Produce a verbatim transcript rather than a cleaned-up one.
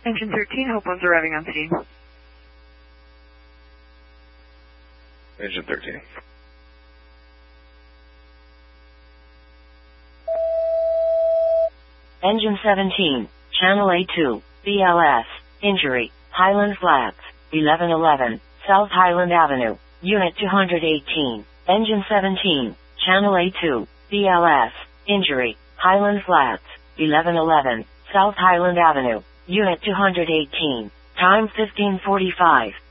Engine thirteen, Hope One's arriving on scene. Engine thirteen. Engine seventeen, Channel A two, B L S, injury, Highland Flats, eleven eleven, South Highland Avenue, Unit two hundred eighteen. Engine seventeen, Channel A two, B L S, injury, Highland Flats, eleven eleven, South Highland Avenue, Unit two hundred eighteen. Time fifteen forty-five.